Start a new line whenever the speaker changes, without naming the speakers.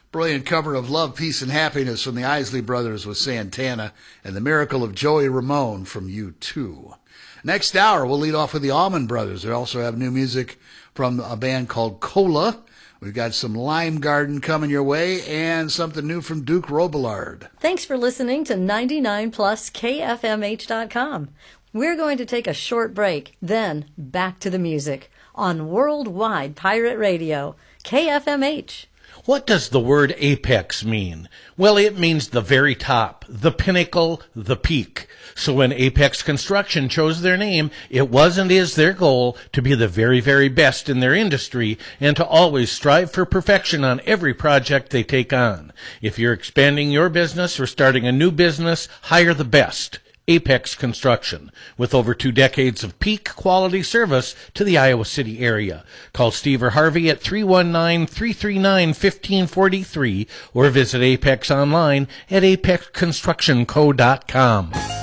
Brilliant cover of Love, Peace, and Happiness from the Isley Brothers with Santana, and The Miracle of Joey Ramone from U2. Next hour, we'll lead off with the Allman Brothers. They also have new music from a band called Cola. We've got some Lime Garden coming your way and something new from Duke Robillard.
Thanks for listening to 99 Plus KFMH.com. We're going to take a short break, then back to the music on Worldwide Pirate Radio, KFMH.
What does the word apex mean? Well, it means the very top, the pinnacle, the peak. So when Apex Construction chose their name, it was and is their goal to be the very, very best in their industry and to always strive for perfection on every project they take on. If you're expanding your business or starting a new business, hire the best. Apex Construction, with over 2 decades of peak quality service to the Iowa City area. Call Steve or Harvey at 319-339-1543 or visit Apex online at apexconstructionco.com.